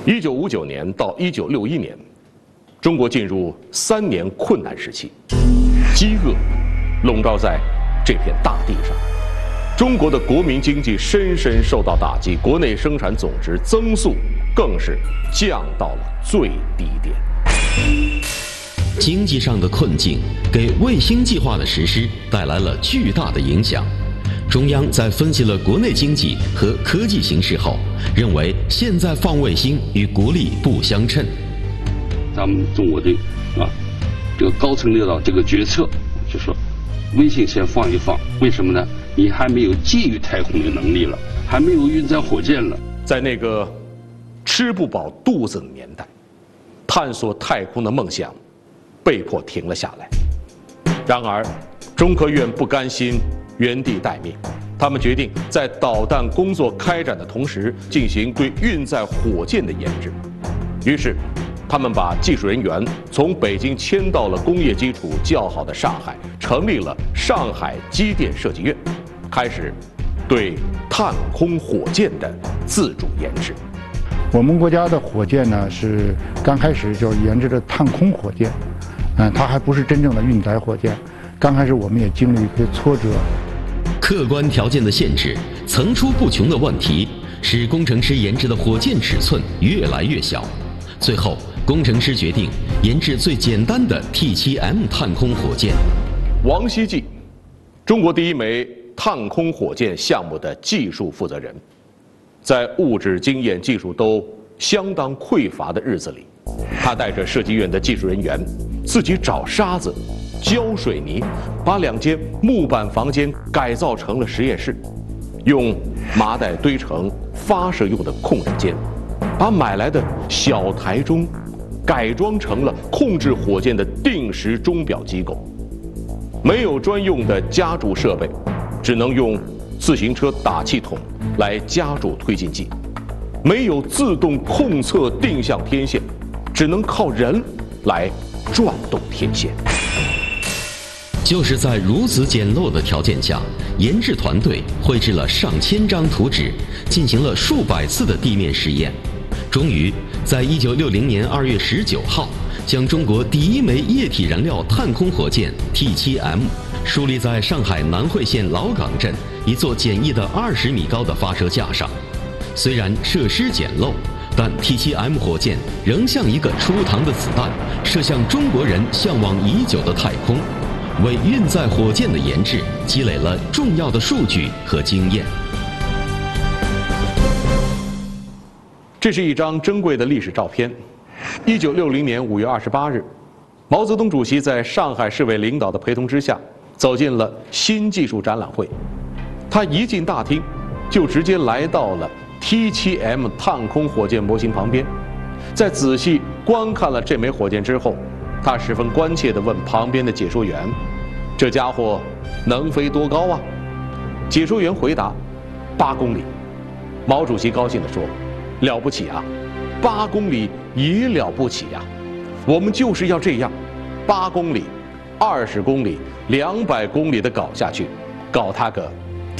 1959年到1961年，中国进入3年困难时期，饥饿笼罩在这片大地上，中国的国民经济深深受到打击，国内生产总值增速更是降到了最低点。 经济上的困境给卫星计划的实施带来了巨大的影响。中央在分析了国内经济和科技形势后，认为现在放卫星与国力不相称。 咱们中国这个高层领导这个决策，就说卫星先放一放，为什么呢？你还没有驾驭太空的能力了，还没有运载火箭了。 在那个吃不饱肚子的年代，探索太空的梦想被迫停了下来。然而，中科院不甘心原地待命，他们决定在导弹工作开展的同时，进行对运载火箭的研制。于是，他们把技术人员从北京迁到了工业基础较好的上海，成立了上海机电设计院，开始对探空火箭的自主研制。 我们国家的火箭呢，是刚开始就研制的探空火箭，它还不是真正的运载火箭。刚开始我们也经历一些挫折， 客观条件的限制、层出不穷的问题，使工程师研制的火箭尺寸越来越小。最后，工程师决定研制最简单的 T7M 探空火箭。 王希季，中国第一枚探空火箭项目的技术负责人，在物质经验、技术都相当匮乏的日子里，他带着设计院的技术人员，自己找沙子、浇水泥，把2间木板房间改造成了实验室，用麻袋堆成发射用的控制间，把买来的小台钟改装成了控制火箭的定时钟表机构。没有专用的加注设备，只能用自行车打气筒来加注推进剂；没有自动控测定向天线，只能靠人来转动天线。 就是在如此简陋的条件下，研制团队绘制了上千张图纸，进行了数百次的地面实验，终于在1960年2月19号，将中国第一枚液体燃料探空火箭 T7M 树立在上海南汇县老岗镇一座简易的20米高的发射架上。虽然设施简陋，但 T7M 火箭仍像一个出膛的子弹，射向中国人向往已久的太空，为运载火箭的研制积累了重要的数据和经验。 这是一张珍贵的历史照片。1960年5月28日，毛泽东主席在上海市委领导的陪同之下，走进了新技术展览会。他一进大厅，就直接来到了 T7M 探空火箭模型旁边。在仔细观看了这枚火箭之后，他十分关切地问旁边的解说员：“这家伙能飞多高啊？”解说员回答：“8公里。”毛主席高兴地说：“了不起啊！8公里也了不起呀！我们就是要这样，8公里、20公里、200公里的搞下去，搞它个